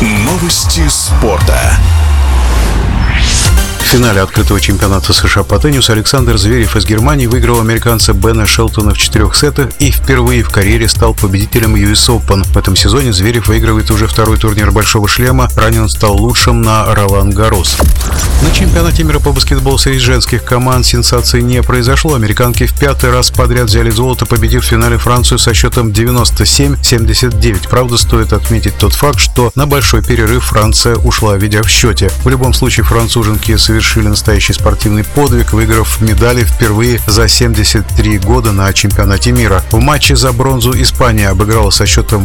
Новости спорта. В финале открытого чемпионата США по теннису Александр Зверев из Германии выиграл американца Бена Шелтона в 4 сетах и впервые в карьере стал победителем US Open. В этом сезоне Зверев выигрывает уже второй турнир «Большого шлема», ранее он стал лучшим на Ролан-Гаррос. На чемпионате мира по баскетболу среди женских команд сенсации не произошло. Американки в 5-й раз подряд взяли золото, победив в финале Францию со счетом 97-79. Правда, стоит отметить тот факт, что на большой перерыв Франция ушла, ведя в счете. В любом случае, француженки совершили настоящий спортивный подвиг, выиграв медали впервые за 73 года на чемпионате мира. В матче за бронзу Испания обыграла со счетом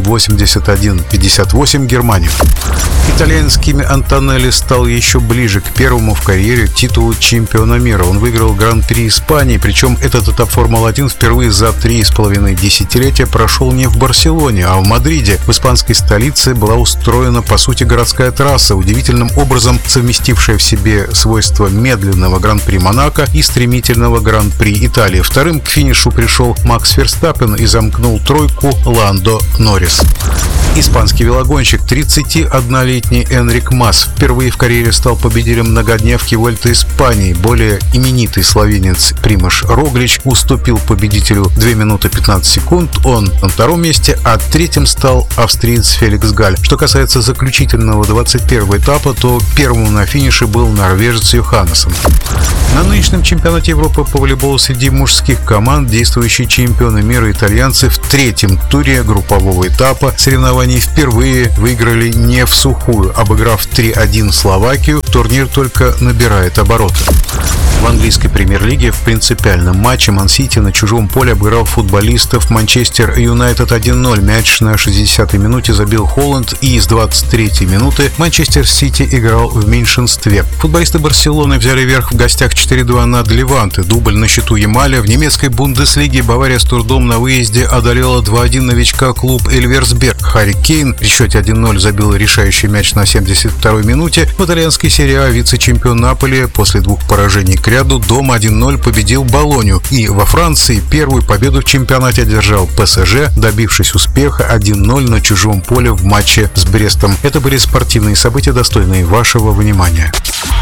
81-58 Германию. Итальянский Антонелли стал еще ближе к первому в карьере титулу чемпиона мира. Он выиграл Гран-при Испании, причем этот этап Формулы-1 впервые за 3,5 десятилетия прошел не в Барселоне, а в Мадриде. В испанской столице была устроена, по сути, городская трасса, удивительным образом совместившая в себе свойства медленного Гран-при Монако и стремительного Гран-при Италии. Вторым к финишу пришел Макс Ферстаппен и замкнул тройку Ландо Норрис. Испанский велогонщик 31-летний Энрик Мас впервые в карьере стал победителем многодневки Вуэльты Испании. Более именитый словенец Примаш Роглич уступил победителю 2 минуты 15 секунд. Он на втором месте, а третьим стал австриец Феликс Галь. Что касается заключительного 21-го этапа, то первым на финише был норвежец Йоханнессон. На нынешнем чемпионате Европы по волейболу среди мужских команд действующие чемпионы мира итальянцы в 3-м туре группового этапа соревнований впервые выиграли не в сухую. Обыграв 3-1 Словакию, турнир только набирает обороты. В английской премьер-лиге в принципиальном матче Ман-Сити на чужом поле обыграл футболистов Манчестер Юнайтед 1-0. Мяч на 60-й минуте забил Холланд, и с 23-й минуты Манчестер Сити играл в меньшинстве. Футболисты Барселоны взяли верх в гостях 4-2 над Леванте. Дубль на счету Ямаля. В немецкой Бундеслиге Бавария с трудом на выезде одолела 2-1 новичка клуб Эльверсберг. Харри Кейн в счете 1-0 забил решающий мяч на 72-й минуте. В итальянской серии А вице-чемпион Наполи после 2 поражений к ряду дома 1-0 победил Болонью. И во Франции первую победу в чемпионате одержал ПСЖ, добившись успеха 1-0 на чужом поле в матче с Брестом. Это были спортивные события, достойные вашего внимания.